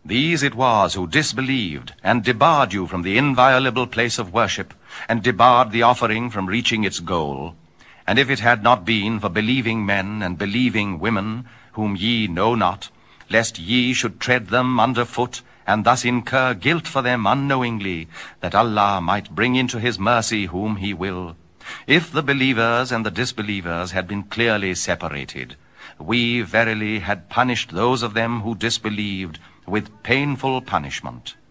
These it was who disbelieved, and debarred you from the inviolable place of worship, and debarred the offering from reaching its goal. And if it had not been for believing men and believing women, whom ye know not, lest ye should tread them under foot, and thus incur guilt for them unknowingly, that Allah might bring into his mercy whom he will. If the believers and the disbelievers had been clearly separated, we verily had punished those of them who disbelieved with painful punishment.